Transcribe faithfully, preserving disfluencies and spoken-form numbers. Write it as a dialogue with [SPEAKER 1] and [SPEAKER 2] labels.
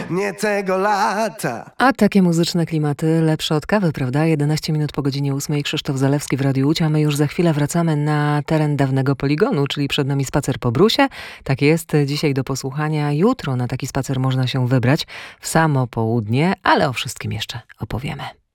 [SPEAKER 1] nie tego lata.
[SPEAKER 2] A takie muzyczne klimaty lepsze od kawy, prawda? jedenaście minut po godzinie ósmej. Krzysztof Zalewski w Radiu Łódź, a my już za chwilę wracamy na teren dawnego poligonu, czyli przed nami spacer po Brusie. Tak jest, dzisiaj do posłuchania. Jutro na taki spacer można się wybrać w samo południe, ale o wszystkim jeszcze opowiemy.